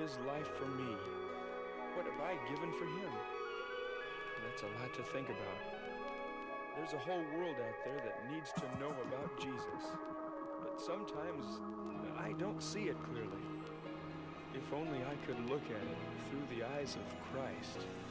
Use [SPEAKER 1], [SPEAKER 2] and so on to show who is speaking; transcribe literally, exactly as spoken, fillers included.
[SPEAKER 1] his life for me? What have I given for him? That's a lot to think about. There's a whole world out there that needs to know about Jesus. But sometimes I don't see it clearly. If only I could look at it through the eyes of Christ.